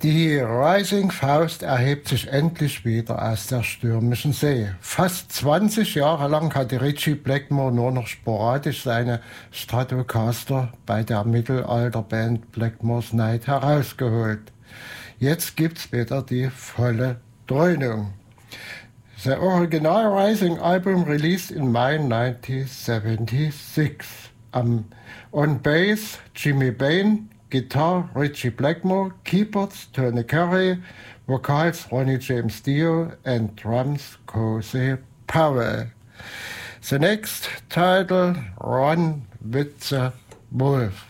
Die Rising Faust erhebt sich endlich wieder aus der stürmischen See. Fast 20 Jahre lang hatte Ritchie Blackmore nur noch sporadisch seine Stratocaster bei der Mittelalterband Blackmore's Night herausgeholt. Jetzt gibt's wieder die volle Dröhnung. The original Rising album released in May 1976. On bass Jimmy Bain, Guitar Ritchie Blackmore, keyboards Tony Carey, vocals Ronnie James Dio, and drums Cozy Powell. The next title, Run with the Wolf.